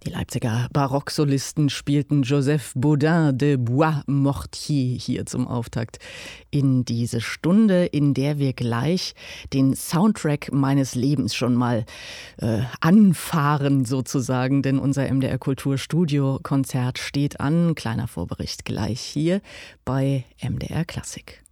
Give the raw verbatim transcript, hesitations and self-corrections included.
Die Leipziger Barocksolisten spielten Joseph Bodin de Bois-Mortier hier zum Auftakt in diese Stunde, in der wir gleich den Soundtrack meines Lebens schon mal äh, anfahren sozusagen, denn unser M D R Kulturstudio-Konzert steht an. Kleiner Vorbericht gleich hier bei M D R Klassik.